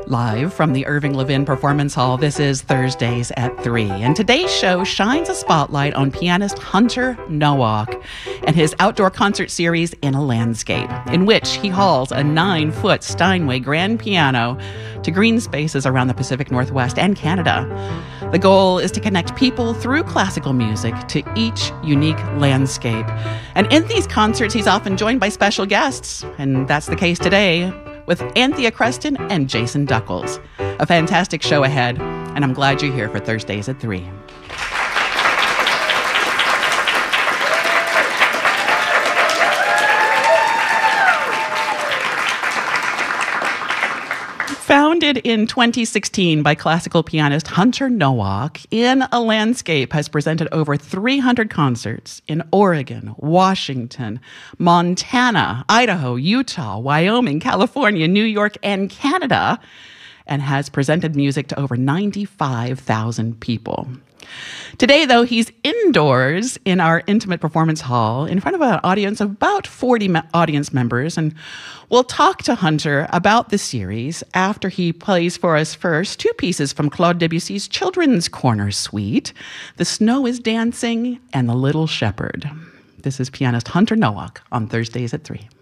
Live from the Irving Levin Performance Hall, this is Thursdays at 3. And today's show shines a spotlight on pianist Hunter Nowak and his outdoor concert series In a Landscape, in which he hauls a 9-foot Steinway grand piano to green spaces around the Pacific Northwest and Canada. The goal is to connect people through classical music to each unique landscape. And in these concerts, he's often joined by special guests, and that's the case today with Anthea Creston and Jason Duckles. A fantastic show ahead, and I'm glad you're here for Thursdays at 3. Founded in 2016 by classical pianist Hunter Nowak, In a Landscape has presented over 300 concerts in Oregon, Washington, Montana, Idaho, Utah, Wyoming, California, New York, and Canada, and has presented music to over 95,000 people. Today, though, he's indoors in our intimate performance hall in front of an audience of about 40 audience members, and we'll talk to Hunter about the series after he plays for us first 2 pieces from Claude Debussy's Children's Corner Suite, The Snow is Dancing and The Little Shepherd. This is pianist Hunter Nowak on Thursdays at 3.